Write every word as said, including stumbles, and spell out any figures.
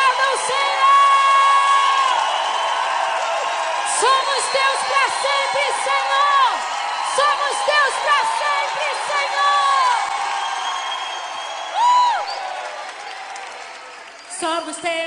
Aplauda o Senhor! Somos Deus para sempre, Senhor! Somos Deus para sempre, Senhor! Uh! Somos Deus.